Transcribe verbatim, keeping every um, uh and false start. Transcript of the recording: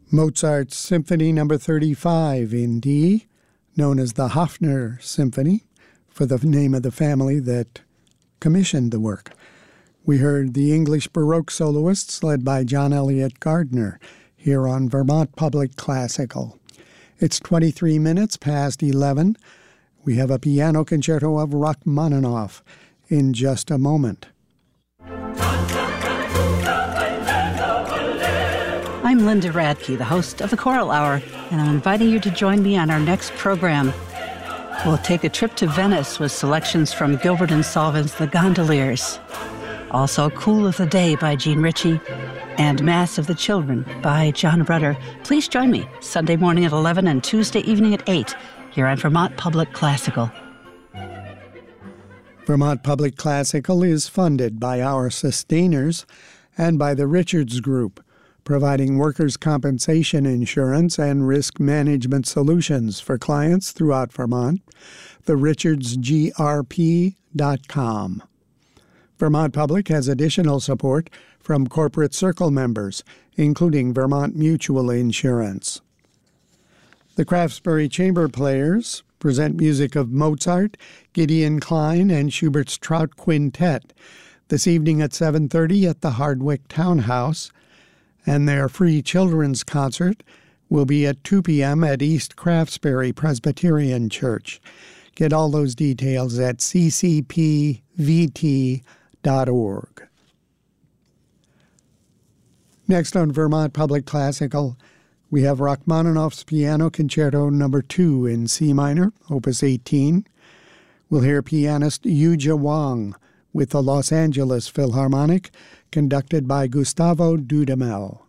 Mozart's Symphony Number thirty-five in D, known as the Hofner Symphony, for the name of the family that commissioned the work. We heard the English Baroque soloists led by John Eliot Gardner here on Vermont Public Classical. It's twenty-three minutes past eleven. We have a piano concerto of Rachmaninoff in just a moment. I'm Linda Radke, the host of the Choral Hour, and I'm inviting you to join me on our next program. We'll take a trip to Venice with selections from Gilbert and Sullivan's The Gondoliers. Also, Cool of the Day by Gene Ritchie and Mass of the Children by John Rudder. Please join me Sunday morning at eleven and Tuesday evening at eight here on Vermont Public Classical. Vermont Public Classical is funded by our sustainers and by the Richards Group, providing workers' compensation insurance and risk management solutions for clients throughout Vermont. the richards g r p dot com. Vermont Public has additional support from Corporate Circle members, including Vermont Mutual Insurance. The Craftsbury Chamber Players present music of Mozart, Gideon Klein, and Schubert's Trout Quintet this evening at seven thirty at the Hardwick Townhouse, and their free children's concert will be at two p.m. at East Craftsbury Presbyterian Church. Get all those details at c c p v t dot org. Next on Vermont Public Classical, we have Rachmaninoff's Piano Concerto Number two in C minor, Opus eighteen. We'll hear pianist Yuja Wang with the Los Angeles Philharmonic, conducted by Gustavo Dudamel.